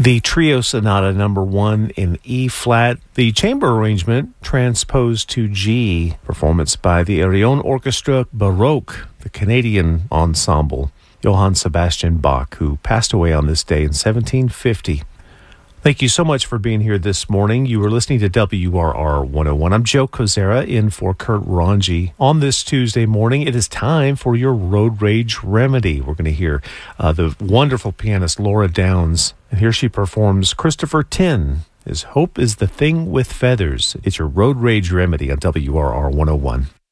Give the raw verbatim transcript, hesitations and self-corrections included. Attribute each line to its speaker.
Speaker 1: The Trio Sonata number one in E flat, the chamber arrangement transposed to G, performance by the Arion Orchestra Baroque, the Canadian ensemble, Johann Sebastian Bach, who passed away on this day in seventeen fifty. Thank you so much for being here this morning. You were listening to W R R one oh one. I'm Joe Kozera in for Kurt Ranji. On this Tuesday morning, it is time for your Road Rage Remedy. We're going to hear uh, the wonderful pianist Laura Downs. And here she performs Christopher Tin. His Hope is the Thing with Feathers. It's your Road Rage Remedy on W R R one oh one.